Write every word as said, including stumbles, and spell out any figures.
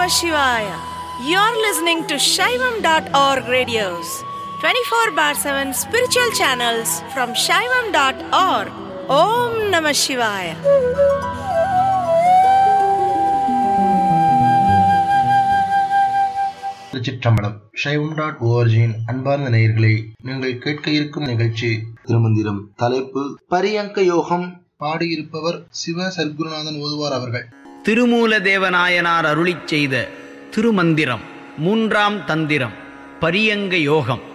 Namah Shivaya. You're listening to Shaivam dot org radios, twenty-four bar seven spiritual channels from Shaivam dot org. Om Namah Shivaya. திருச்சிற்றம்பலம். சைவம் dot ஓஆர்ஜியின் அன்பார்ந்த நேயர்களே, நீங்கள் கேட்க இருக்கும் நிகழ்ச்சி திருமந்திரம். தலைப்பு பரியங்க யோகம். பாடியிருப்பவர் சிவ சர்க்குருநாதன் ஓதுவார் அவர்கள். திருமூல தேவநாயனார் அருளிச் செய்த திருமந்திரம் மூன்றாம் தந்திரம் பரியங்க யோகம்.